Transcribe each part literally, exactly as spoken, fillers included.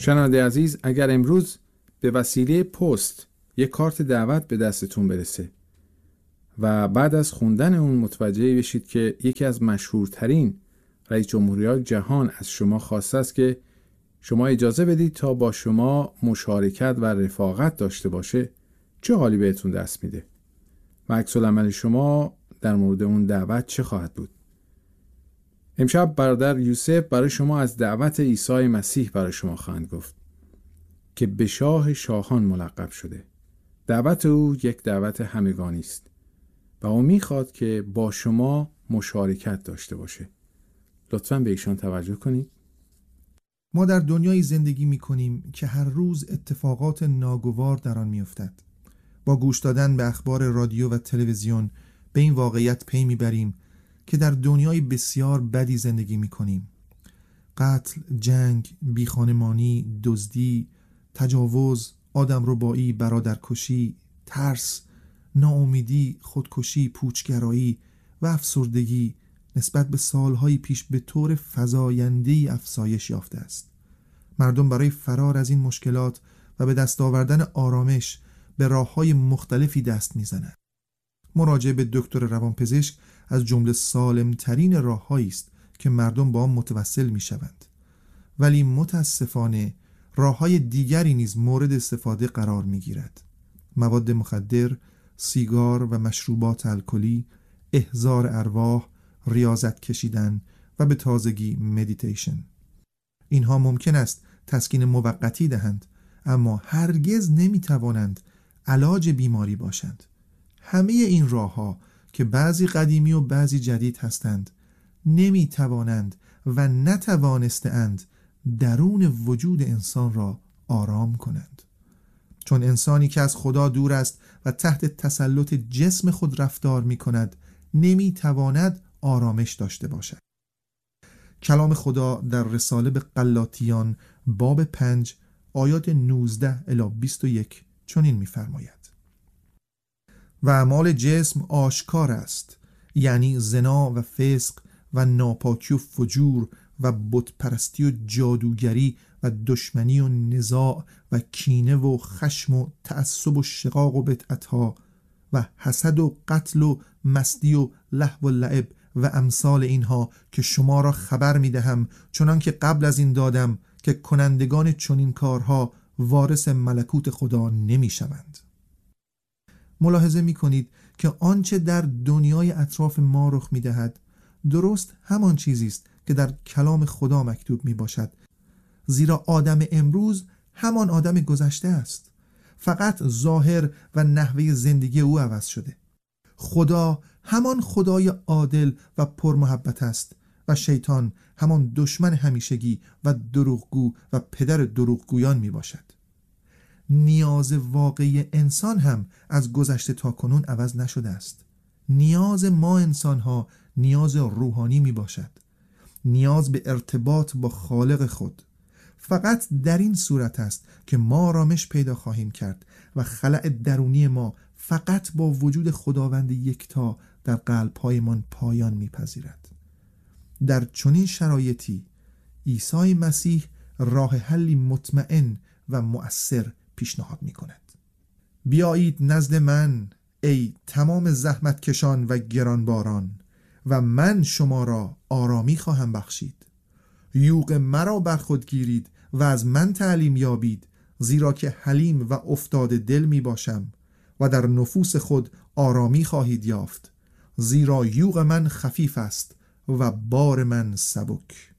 شنونده عزیز، اگر امروز به وسیله پست یک کارت دعوت به دستتون برسه و بعد از خوندن اون متوجه بشید که یکی از مشهورترین رئیس جمهوریان جهان از شما خواسته است که شما اجازه بدید تا با شما مشارکت و رفاقت داشته باشه، چه حالی بهتون دست میده و عکس العمل شما در مورد اون دعوت چه خواهد بود؟ امشب برادر یوسف برای شما از دعوت عیسی مسیح برای شما خواهند گفت که به شاه شاهان ملقب شده. دعوت او یک دعوت همگانی است و او میخواد که با شما مشارکت داشته باشه. لطفاً به ایشان توجه کنید. ما در دنیای زندگی میکنیم که هر روز اتفاقات ناگوار در آن میافتد. با گوش دادن به اخبار رادیو و تلویزیون به این واقعیت پی میبریم که در دنیای بسیار بدی زندگی میکنیم. قتل، جنگ، بیخانمانی، دزدی، تجاوز، آدمربایی، برادرکشی، ترس، ناامیدی، خودکشی، پوچگرایی و افسردگی نسبت به سالهای پیش به طور فزاینده‌ای افزایش یافته است. مردم برای فرار از این مشکلات و به دست آوردن آرامش به راه‌های مختلفی دست می‌زنند. مراجعه به دکتر روانپزشک از جمله سالم‌ترین راه‌هایی است که مردم با آن متوسل می‌شوند. ولی متأسفانه راه‌های دیگری نیز مورد استفاده قرار می‌گیرد. مواد مخدر، سیگار و مشروبات الکلی، احضار ارواح، ریاضت کشیدن و به تازگی مدیتیشن. اینها ممکن است تسکین موقتی دهند، اما هرگز نمی‌توانند علاج بیماری باشند. همه این راه‌ها که بعضی قدیمی و بعضی جدید هستند نمی‌توانند و نتوانسته‌اند درون وجود انسان را آرام کنند، چون انسانی که از خدا دور است و تحت تسلط جسم خود رفتار می‌کند نمی‌تواند آرامش داشته باشد. کلام خدا در رساله به غلاطیان باب پنج آیات نوزده الی بیست و یک چنین می‌فرماید: و اعمال جسم آشکار است، یعنی زنا و فسق و ناپاکی و فجور و بتپرستی و جادوگری و دشمنی و نزاع و کینه و خشم و تعصب و شقاق و بدعتها و حسد و قتل و مستی و لهو و لعب و امثال اینها که شما را خبر می دهم، چنان که قبل از این دادم که کنندگان چنین کارها وارث ملکوت خدا نمی شوند. ملاحظه می کنید که آنچه در دنیای اطراف ما رخ می دهد درست همان چیزی است که در کلام خدا مکتوب می باشد، زیرا آدم امروز همان آدم گذشته است، فقط ظاهر و نحوه زندگی او عوض شده. خدا همان خدای عادل و پرمحبت است و شیطان همان دشمن همیشگی و دروغگو و پدر دروغگویان می باشد. نیاز واقعی انسان هم از گذشته تا کنون عوض نشده است. نیاز ما انسان ها نیاز روحانی می باشد، نیاز به ارتباط با خالق خود. فقط در این صورت است که ما آرامش پیدا خواهیم کرد و خلأ درونی ما فقط با وجود خداوند یکتا در قلب‌هایمان پایان می‌پذیرد. در چنین شرایطی عیسی مسیح راه حلی مطمئن و مؤثر پیشنهاد می‌کند. بیایید نزد من ای تمام زحمت کشان و گرانباران و من شما را آرامی خواهم بخشید. یوغ مرا بر خود گیرید و از من تعلیم یابید، زیرا که حلیم و افتاده دل می باشم و در نفوس خود آرامی خواهید یافت، زیرا یوغ من خفیف است و بار من سبک.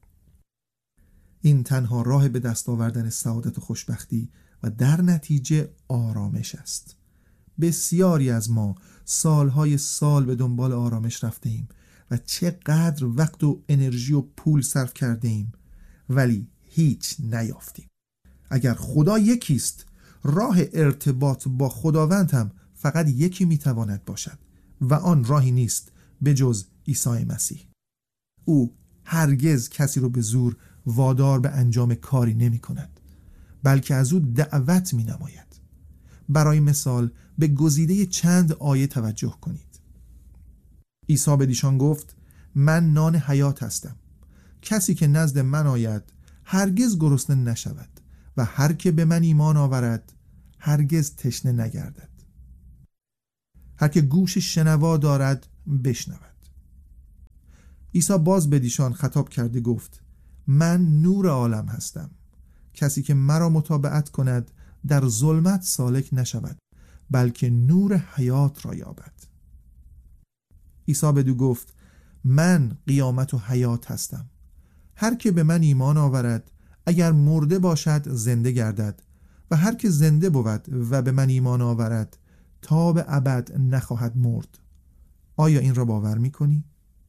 این تنها راه به دست آوردن سعادت و خوشبختی و در نتیجه آرامش است. بسیاری از ما سالهای سال به دنبال آرامش رفته ایم و چقدر وقت و انرژی و پول صرف کرده ایم ولی هیچ نیافتیم. اگر خدا یکیست، راه ارتباط با خداوند هم فقط یکی میتواند باشد و آن راهی نیست به جز عیسی مسیح. او هرگز کسی رو به زور وادار به انجام کاری نمی کند، بلکه از او دعوت می نماید. برای مثال به گزیده چند آیه توجه کنید. عیسی به ایشان گفت: من نان حیات هستم. کسی که نزد من آید هرگز گرسنه نشود و هر که به من ایمان آورد هرگز تشنه نگردد. هر که گوش شنوا دارد بشنود. عیسی باز به ایشان خطاب کرده گفت: من نور عالم هستم. کسی که مرا متابعت کند در ظلمت سالک نشود، بلکه نور حیات را یابد. عیسی بدو گفت: من قیامت و حیات هستم. هر که به من ایمان آورد اگر مرده باشد زنده گردد، و هر که زنده بود و به من ایمان آورد تا به ابد نخواهد مرد. آیا این را باور می‌کنی؟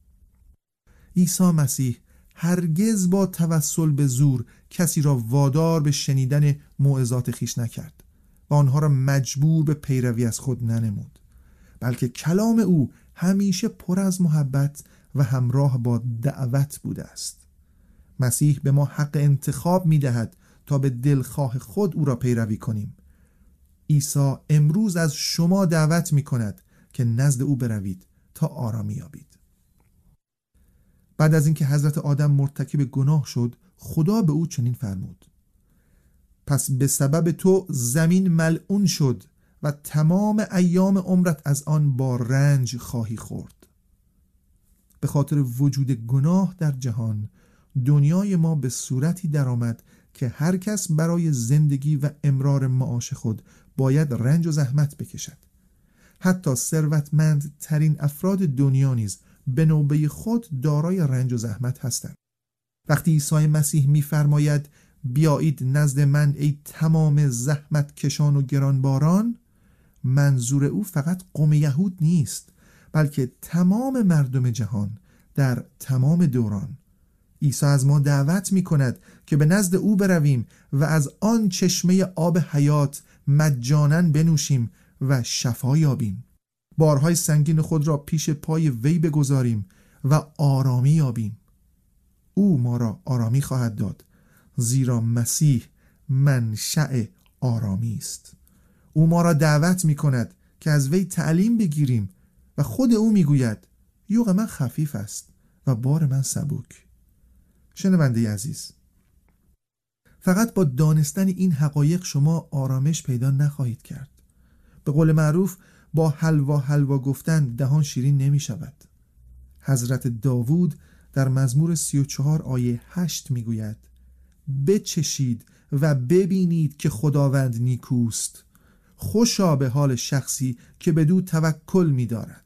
عیسی مسیح هرگز با توسل به زور کسی را وادار به شنیدن موعظات خویش نکرد و آنها را مجبور به پیروی از خود ننمود، بلکه کلام او همیشه پر از محبت و همراه با دعوت بوده است. مسیح به ما حق انتخاب می‌دهد تا به دلخواه خود او را پیروی کنیم. عیسی امروز از شما دعوت می‌کند که نزد او بروید تا آرامی یابید. بعد از اینکه حضرت آدم مرتکب گناه شد، خدا به او چنین فرمود: پس به سبب تو زمین ملعون شد و تمام ایام عمرت از آن با رنج خواهی خورد. به خاطر وجود گناه در جهان، دنیای ما به صورتی درآمد که هر کس برای زندگی و امرار معاش خود باید رنج و زحمت بکشد. حتی ثروتمند ترین افراد دنیا نیز به نوبه خود دارای رنج و زحمت هستند. وقتی عیسی مسیح می‌فرماید بیایید نزد من ای تمام زحمت کشان و گرانباران، منظور او فقط قوم یهود نیست، بلکه تمام مردم جهان در تمام دوران. عیسی از ما دعوت می‌کند که به نزد او برویم و از آن چشمه آب حیات مجاناً بنوشیم و شفا یابیم. بارهای سنگین خود را پیش پای وی بگذاریم و آرامی یابیم. او ما را آرامی خواهد داد، زیرا مسیح منشأ آرامی است. او ما را دعوت می‌کند که از وی تعلیم بگیریم و خود او می‌گوید یوغ من خفیف است و بار من سبک. شنونده عزیز، فقط با دانستن این حقایق شما آرامش پیدا نخواهید کرد. به قول معروف با حلوا حلوا گفتن دهان شیرین نمی شود. حضرت داوود در مزمور سی و چهار آیه هشت می گوید: بچشید و ببینید که خداوند نیکوست، خوشا به حال شخصی که بدو توکل می دارد.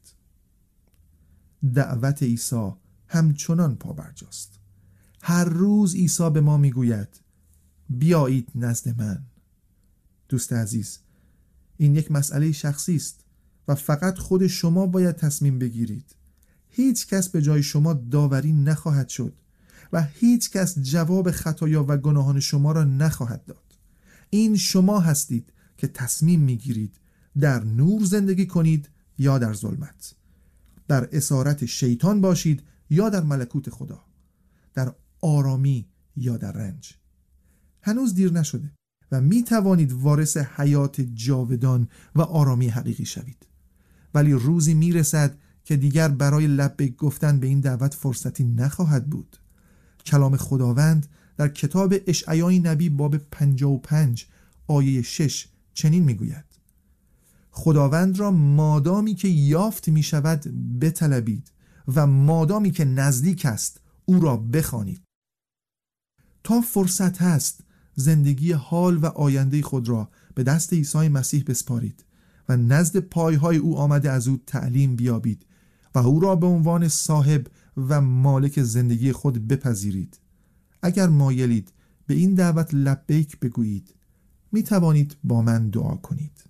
دعوت عیسی همچنان پابرجاست. هر روز عیسی به ما می گوید بیایید نزد من. دوست عزیز، این یک مسئله شخصی است و فقط خود شما باید تصمیم بگیرید. هیچ کس به جای شما داوری نخواهد شد و هیچ کس جواب خطایا و گناهان شما را نخواهد داد. این شما هستید که تصمیم میگیرید در نور زندگی کنید یا در ظلمت، در اسارت شیطان باشید یا در ملکوت خدا، در آرامی یا در رنج. هنوز دیر نشده و می توانید وارث حیات جاودان و آرامی حقیقی شوید. ولی روزی می رسد که دیگر برای لبیک گفتن به این دعوت فرصتی نخواهد بود. کلام خداوند در کتاب اشعیای نبی باب پنجاه و پنج آیه شش چنین می گوید: خداوند را مادامی که یافت می شود بطلبید و مادامی که نزدیک است او را بخوانید. تا فرصت هست زندگی حال و آینده خود را به دست عیسی مسیح بسپارید و نزد پایهای او آمده از او تعلیم بیابید و او را به عنوان صاحب و مالک زندگی خود بپذیرید. اگر مایلید به این دعوت لبیک بگویید، می توانید با من دعا کنید.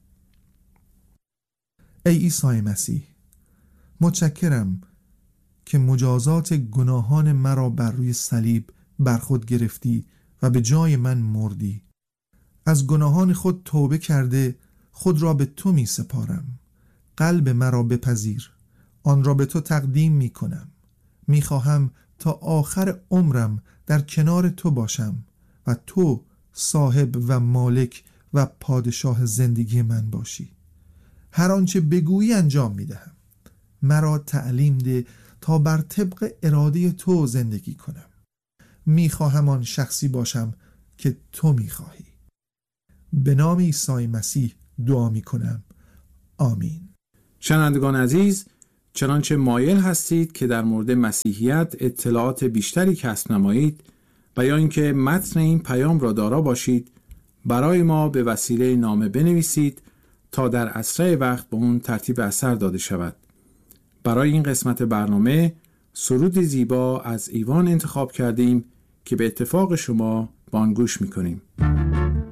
ای عیسی مسیح، متشکرم که مجازات گناهان مرا بر روی صلیب بر خود گرفتی و به جای من مردی. از گناهان خود توبه کرده خود را به تو می سپارم. قلب مرا بپذیر، آن را به تو تقدیم می کنم. می خواهم تا آخر عمرم در کنار تو باشم و تو صاحب و مالک و پادشاه زندگی من باشی. هر آنچه بگویی انجام می دهم. مرا تعلیم ده تا بر طبق اراده تو زندگی کنم میخواهم آن شخصی باشم که تو میخواهی. به نام عیسی مسیح دعا میکنم. آمین. شنوندگان عزیز، چنانچه مایل هستید که در مورد مسیحیت اطلاعات بیشتری کسب نمایید و یا اینکه متن این پیام را دارا باشید، برای ما به وسیله نامه بنویسید تا در اسرع وقت به اون ترتیب اثر داده شود. برای این قسمت برنامه سرود زیبا از ایوان انتخاب کردیم که به اتفاق شما با آن گوش می‌کنیم.